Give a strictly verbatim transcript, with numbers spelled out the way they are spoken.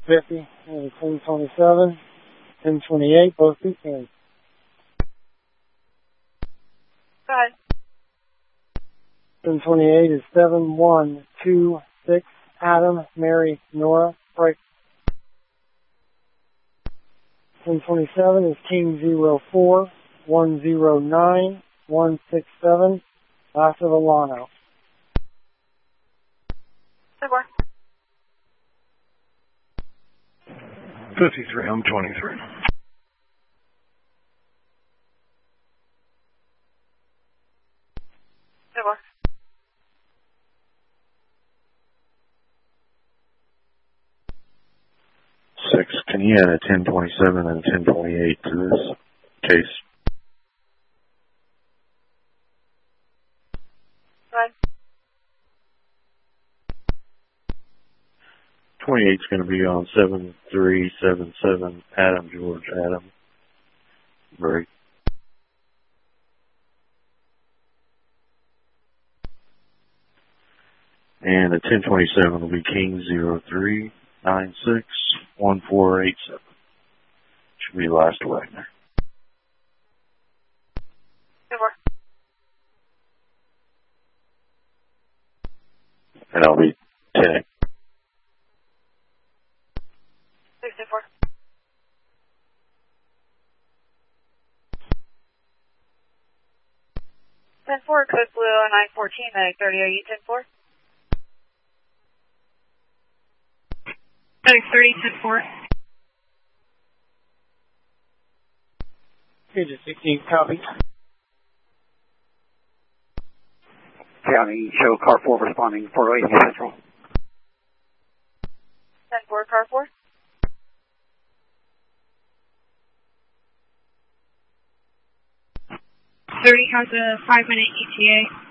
fifty and ten twenty-seven, ten twenty-eight, both begin. Go ahead. ten twenty-eight is seven one two six, Adam, Mary, Nora, break. ten twenty-seven is King zero four, one zero nine, one six seven, last of Alano. Four. fifty-three, I'm twenty-three. Four. Six, can you add a ten twenty-seven and ten twenty-eight to this case? Right. twenty-eight's going to be on seven three seven seven, Adam, George, Adam. Break. And the ten twenty-seven will be King zero three nine six one four eight seven. Should be last Wagner. Four. And I'll be ten. sixty-four. ten four, code blue nine fourteen, medic thirty, are you ten four? Medic thirty, ten four. Page sixteen, copy. County, show car four responding, four oh eight Central. ten four, car four. thirty has a five minute E T A.